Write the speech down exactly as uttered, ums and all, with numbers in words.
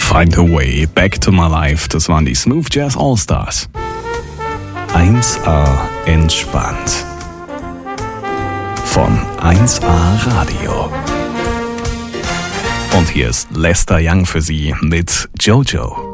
Find a Way, Back to My Life, das waren die Smooth Jazz All-Stars. eins A entspannt. Von eins A Radio. Und hier ist Lester Young für Sie mit Jojo.